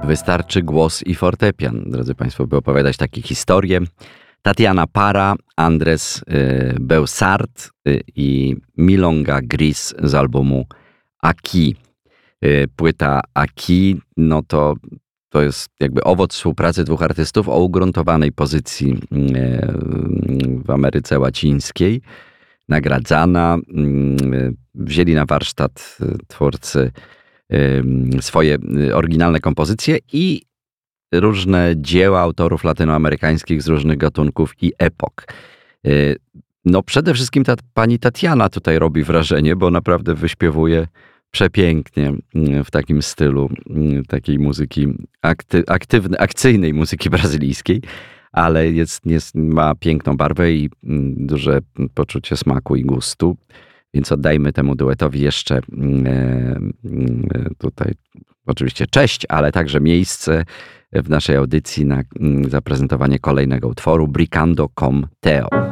Wystarczy głos i fortepian, drodzy Państwo, by opowiadać takie historie. Tatiana Para, Andres Beusart i Milonga Gris z albumu Aki. Płyta Aki, no to jest jakby owoc współpracy dwóch artystów o ugruntowanej pozycji w Ameryce Łacińskiej. Nagradzana. Wzięli na warsztat twórcy swoje oryginalne kompozycje i różne dzieła autorów latynoamerykańskich z różnych gatunków i epok. No przede wszystkim ta pani Tatiana tutaj robi wrażenie, bo naprawdę wyśpiewuje przepięknie w takim stylu takiej muzyki akcyjnej muzyki brazylijskiej, ale ma piękną barwę i duże poczucie smaku i gustu. Więc oddajmy temu duetowi jeszcze tutaj oczywiście cześć, ale także miejsce w naszej audycji na zaprezentowanie kolejnego utworu Brincando com Teo.